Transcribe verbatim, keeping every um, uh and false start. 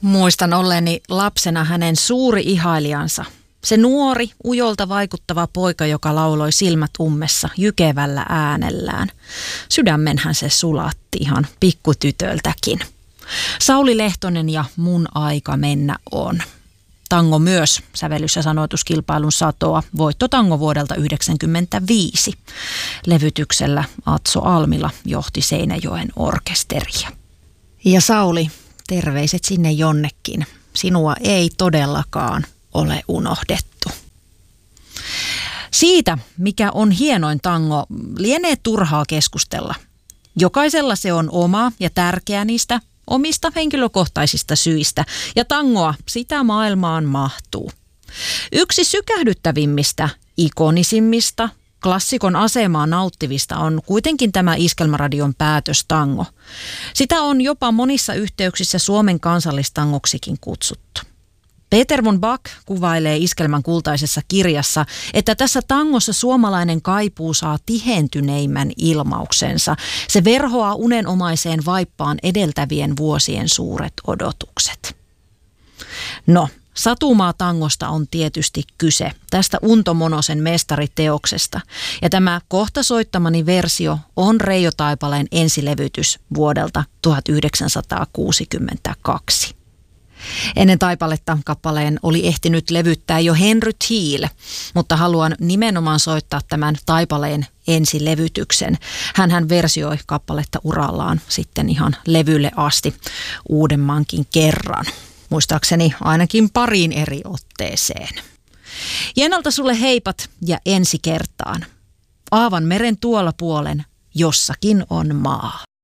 Muistan olleeni lapsena hänen suuri ihailijansa. Se nuori, ujolta vaikuttava poika, joka lauloi silmät ummessa jykevällä äänellään. Sydämenhän se sulatti ihan pikkutytöltäkin. Sauli Lehtonen ja Mun aika mennä on. Tango myös sävellys- ja sanoituskilpailun satoa. Voitto tango vuodelta yhdeksänkymmentäviisi. Levytyksellä Atso Almila johti Seinäjoen orkesteria. Ja Sauli, terveiset sinne jonnekin. Sinua ei todellakaan ole unohdettu. Siitä, mikä on hienoin tango, lienee turhaa keskustella. Jokaisella se on oma ja tärkeä niistä omista henkilökohtaisista syistä, ja tangoa sitä maailmaan mahtuu. Yksi sykähdyttävimmistä, ikonisimmista, klassikon asemaa nauttivista on kuitenkin tämä Iskelmäradion päätöstango. Sitä on jopa monissa yhteyksissä Suomen kansallistangoksikin kutsuttu. Peter von Bach kuvailee Iskelmän kultaisessa kirjassa, että tässä tangossa suomalainen kaipuu saa tihentyneimmän ilmauksensa. Se verhoaa unenomaiseen vaippaan edeltävien vuosien suuret odotukset. No, Satumaa tangosta on tietysti kyse, tästä Unto Monosen mestariteoksesta. Ja tämä kohta soittamani versio on Reijo Taipaleen ensilevytys vuodelta tuhatyhdeksänsataakuusikymmentäkaksi. Ennen Taipaletta kappaleen oli ehtinyt levyttää jo Henry Thiel, mutta haluan nimenomaan soittaa tämän Taipaleen ensilevytyksen. Hänhän versioi kappaletta urallaan sitten ihan levylle asti uudemmankin kerran. Muistaakseni ainakin pariin eri otteeseen. Jenalta sulle heipat ja ensi kertaan. Aavan meren tuolla puolen jossakin on maa.